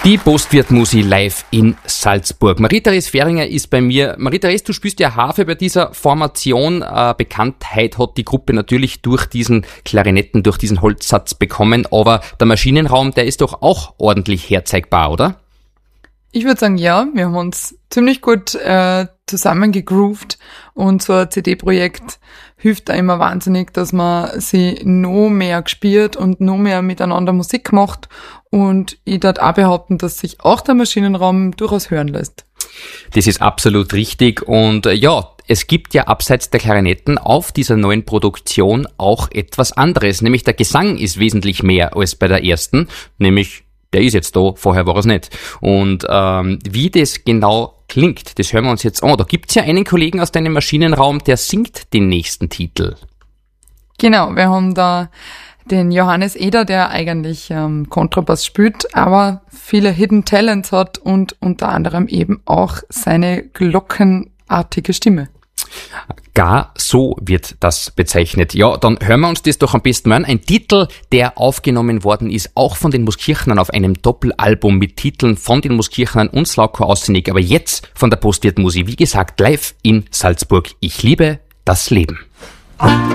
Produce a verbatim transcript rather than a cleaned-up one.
Die Postwirt-Musi live in Salzburg. Marie-Therese Fähringer ist bei mir. Marie-Therese, du spielst ja Harfe bei dieser Formation. Äh, Bekanntheit hat die Gruppe natürlich durch diesen Klarinetten, durch diesen Holzsatz bekommen, aber der Maschinenraum, der ist doch auch ordentlich herzeigbar, oder? Ich würde sagen, ja. Wir haben uns ziemlich gut äh, zusammengegroovt und so ein C D-Projekt hilft da immer wahnsinnig, dass man sie noch mehr gespürt und noch mehr miteinander Musik macht. Und ich darf auch behaupten, dass sich auch der Maschinenraum durchaus hören lässt. Das ist absolut richtig. Und äh, ja, es gibt ja abseits der Klarinetten auf dieser neuen Produktion auch etwas anderes. Nämlich der Gesang ist wesentlich mehr als bei der ersten. Nämlich, der ist jetzt da, vorher war es nicht. Und ähm, wie das genau klingt, das hören wir uns jetzt an. Da gibt's ja einen Kollegen aus deinem Maschinenraum, der singt den nächsten Titel. Genau, wir haben da den Johannes Eder, der eigentlich ähm, Kontrabass spielt, aber viele Hidden Talents hat und unter anderem eben auch seine glockenartige Stimme. Gar so wird das bezeichnet. Ja, dann hören wir uns das doch am besten mal an. Ein Titel, der aufgenommen worden ist, auch von den Muskirchnern auf einem Doppelalbum mit Titeln von den Muskirchnern und Slavko Ausenik, aber jetzt von der Postwirt-Musi, wie gesagt, live in Salzburg. Ich liebe das Leben.